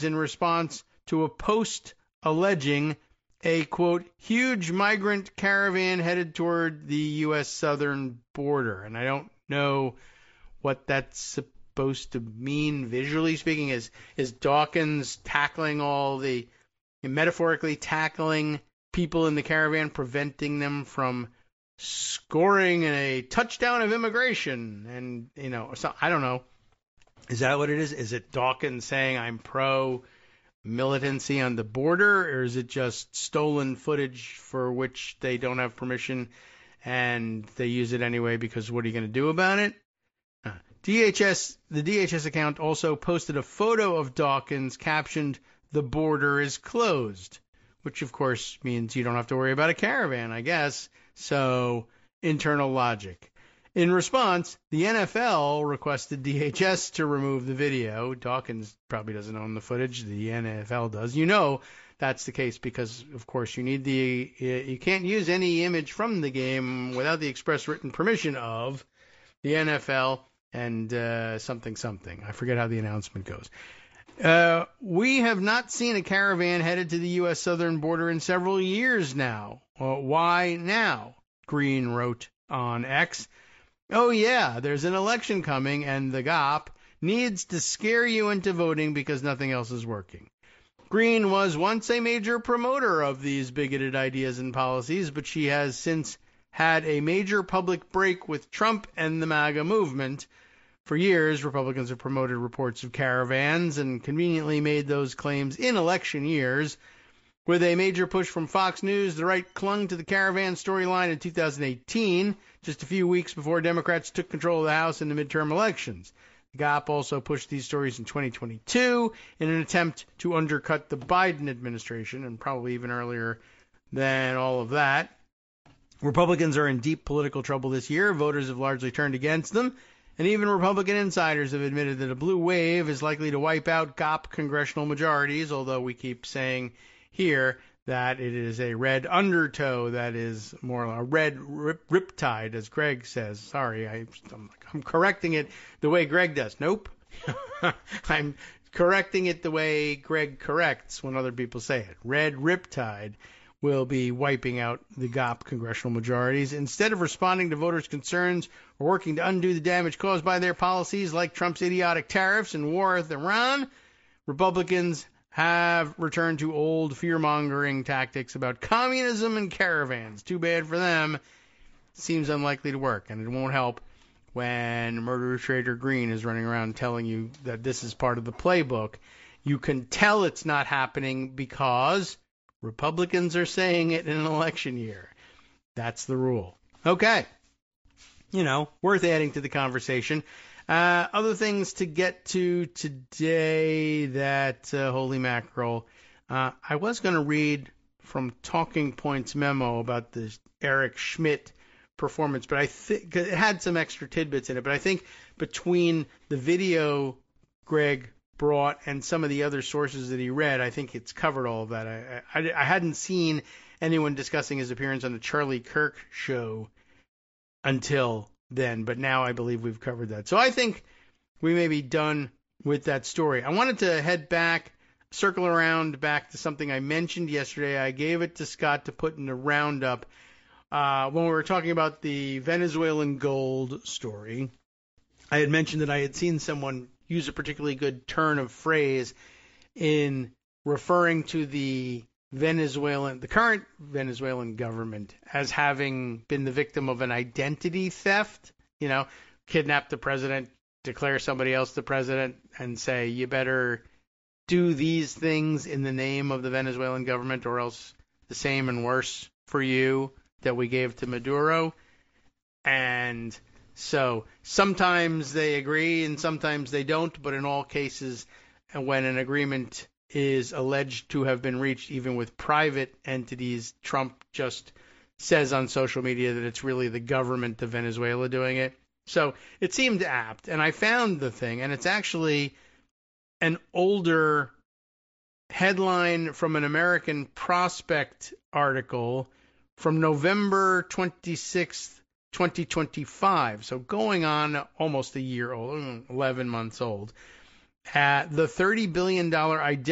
in response to a post alleging a, quote, huge migrant caravan headed toward the U.S. southern border. And I don't know what that's supposed to mean visually speaking. Is Dawkins tackling metaphorically tackling people in the caravan, preventing them from scoring a touchdown of immigration? And, so I don't know. Is that what it is? Is it Dawkins saying I'm pro militancy on the border, or is it just stolen footage for which they don't have permission and they use it anyway because what are you going to do about it? The DHS account also posted a photo of Dawkins captioned, "The border is closed," which of course means you don't have to worry about a caravan, I guess. So, internal logic. In response, the NFL requested DHS to remove the video. Dawkins probably doesn't own the footage. The NFL does. That's the case because, of course, you can't use any image from the game without the express written permission of the NFL and something. I forget how the announcement goes. We have not seen a caravan headed to the U.S. southern border in several years now. Why now? Green wrote on X. Oh, yeah, there's an election coming, and the GOP needs to scare you into voting because nothing else is working. Green was once a major promoter of these bigoted ideas and policies, but she has since had a major public break with Trump and the MAGA movement. For years, Republicans have promoted reports of caravans and conveniently made those claims in election years. With a major push from Fox News, the right clung to the caravan storyline in 2018, just a few weeks before Democrats took control of the House in the midterm elections. The GOP also pushed these stories in 2022 in an attempt to undercut the Biden administration, and probably even earlier than all of that. Republicans are in deep political trouble this year. Voters have largely turned against them, and even Republican insiders have admitted that a blue wave is likely to wipe out GOP congressional majorities, although we keep saying here that it is a red undertow that is more a red riptide, as Greg says. Sorry, I'm correcting it the way Greg does. Nope. I'm correcting it the way Greg corrects when other people say it. Red riptide will be wiping out the GOP congressional majorities. Instead of responding to voters' concerns or working to undo the damage caused by their policies like Trump's idiotic tariffs and war with Iran, Republicans have returned to old fear-mongering tactics about communism and caravans. Too bad for them. Seems unlikely to work, and it won't help when Murderer Trader Green is running around telling you that this is part of the playbook. You can tell it's not happening because Republicans are saying it in an election year. That's the rule. Okay. Worth adding to the conversation. Other things to get to today that, holy mackerel, I was going to read from Talking Points memo about the Eric Schmidt performance, but I think it had some extra tidbits in it, but I think between the video Greg brought and some of the other sources that he read, I think it's covered all of that. I hadn't seen anyone discussing his appearance on the Charlie Kirk show until then, but now I believe we've covered that. So I think we may be done with that story. I wanted to head back, circle around back to something I mentioned yesterday. I gave it to Scott to put in a roundup when we were talking about the Venezuelan gold story. I had mentioned that I had seen someone use a particularly good turn of phrase in referring to the current Venezuelan government as having been the victim of an identity theft, kidnap the president, declare somebody else the president, and say, you better do these things in the name of the Venezuelan government or else the same and worse for you that we gave to Maduro. And so sometimes they agree and sometimes they don't, but in all cases, when an agreement is alleged to have been reached even with private entities, Trump just says on social media that it's really the government of Venezuela doing it. So it seemed apt, and I found the thing, and it's actually an older headline from an American Prospect article from November 26th, 2025, so going on almost a year old, 11 months old. The $30 billion identity